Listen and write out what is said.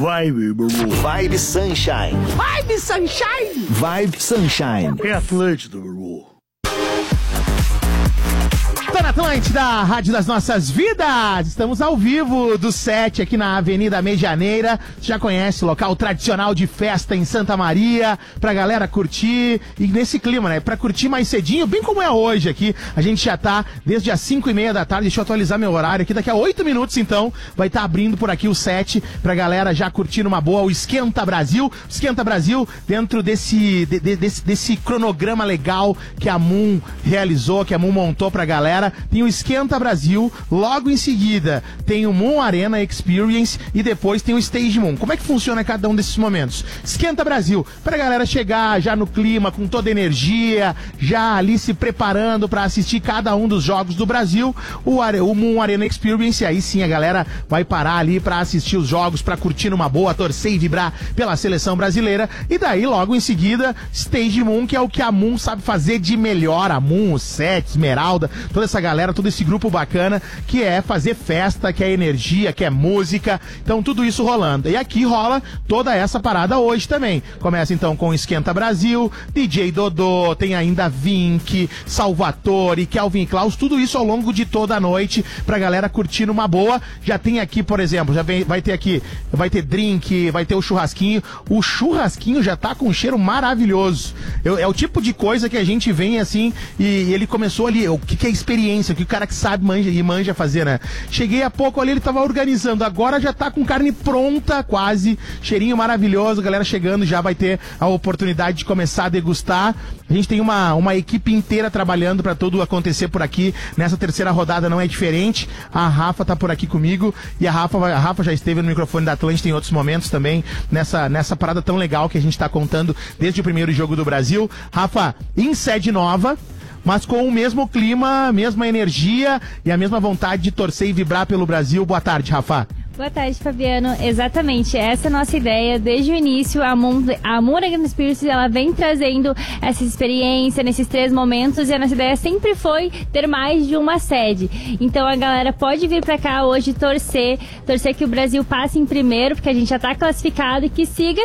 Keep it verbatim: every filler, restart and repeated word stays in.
vibe, meu irmão. Vibe Sunshine. Vibe Sunshine. Vibe Sunshine. É Atlântida, meu irmão. Tá na Atlântida, Rádio das Nossas Vidas. Estamos ao vivo do set aqui na Avenida Medianeira. Você já conhece o local tradicional de festa em Santa Maria, pra galera curtir. E nesse clima, né? Pra curtir mais cedinho, bem como é hoje aqui. A gente já tá desde as cinco e meia da tarde. Deixa eu atualizar meu horário aqui. Daqui a oito minutos, então, vai estar tá abrindo por aqui o set pra galera já curtir numa boa o Esquenta Brasil. Esquenta Brasil dentro desse, de, de, desse, desse cronograma legal que a Moon realizou, que a Moon montou pra galera. Tem o Esquenta Brasil, logo em seguida tem o Moon Arena Experience e depois tem o Stage Moon. Como é que funciona cada um desses momentos? Esquenta Brasil, pra galera chegar já no clima, com toda a energia, já ali se preparando pra assistir cada um dos jogos do Brasil. O, Are- o Moon Arena Experience, aí sim a galera vai parar ali pra assistir os jogos, pra curtir numa boa, torcer e vibrar pela seleção brasileira. E daí, logo em seguida, Stage Moon, que é o que a Moon sabe fazer de melhor. A Moon, o Sete, Esmeralda, toda essa galera, todo esse grupo bacana, que é fazer festa, que é energia, que é música, então tudo isso rolando. E aqui rola toda essa parada hoje também. Começa então com o Esquenta Brasil, D J Dodô, tem ainda Vink, Salvatore, Kelvin Klaus, tudo isso ao longo de toda a noite, pra galera curtir numa boa. Já tem aqui, por exemplo, já vem, vai ter aqui, vai ter drink, vai ter o churrasquinho. O churrasquinho já tá com um cheiro maravilhoso. Eu, é o tipo de coisa que a gente vem assim, e, e ele começou ali, o que, que é experiência, que o cara que sabe manja, e manja fazer, né? Cheguei há pouco ali, ele tava organizando, agora já tá com carne pronta quase, cheirinho maravilhoso, galera chegando, já vai ter a oportunidade de começar a degustar. A gente tem uma, uma equipe inteira trabalhando pra tudo acontecer por aqui, nessa terceira rodada não é diferente. A Rafa tá por aqui comigo, e a Rafa, a Rafa já esteve no microfone da Atlântida em outros momentos também, nessa, nessa parada tão legal que a gente tá contando desde o primeiro jogo do Brasil. Rafa, em sede nova, mas com o mesmo clima, mesma energia e a mesma vontade de torcer e vibrar pelo Brasil. Boa tarde, Rafa. Boa tarde, Fabiano. Exatamente, essa é a nossa ideia. Desde o início, a Moon, a Moon Arena Experience, ela vem trazendo essa experiência nesses três momentos, e a nossa ideia sempre foi ter mais de uma sede. Então a galera pode vir pra cá hoje torcer, torcer que o Brasil passe em primeiro, porque a gente já tá classificado, e que siga